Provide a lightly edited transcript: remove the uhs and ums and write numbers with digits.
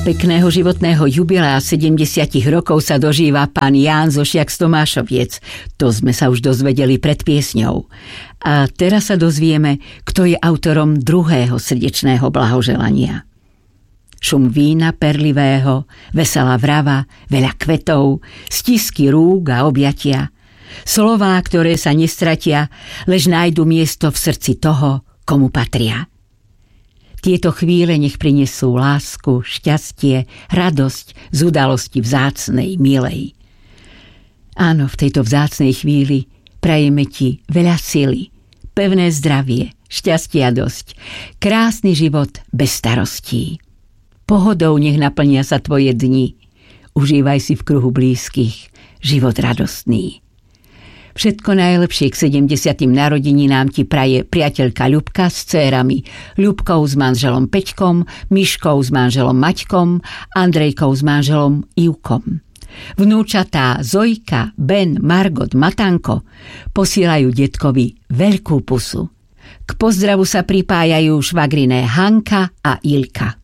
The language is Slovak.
Pekného životného jubilea 70 rokov sa dožíva pán Ján zo Šiak z Tomášoviec. To sme sa už dozvedeli pred piesňou. A teraz sa dozvieme, kto je autorom druhého srdečného blahoželania. Šum vína perlivého, veselá vrava, veľa kvetov, stisky rúk a objatia. Slová, ktoré sa nestratia, lež nájdu miesto v srdci toho, komu patria. Tieto chvíle nech prinesú lásku, šťastie, radosť z udalosti vzácnej, milej. Áno, v tejto vzácnej chvíli prajeme ti veľa sily, pevné zdravie, šťastia dosť, krásny život bez starostí. Pohodou nech naplnia sa tvoje dni, užívaj si v kruhu blízkych život radostný. Všetko najlepšie k 70. narodeninám ti praje priateľka Ľubka s dcérami Ľubkou s manželom Peťkom, Miškou s manželom Maťkom, Andrejkou s manželom Ivkom. Vnúčatá Zojka, Ben, Margot, Matanko posielajú detkovi veľkú pusu. K pozdravu sa pripájajú švagriné Hanka a Ilka.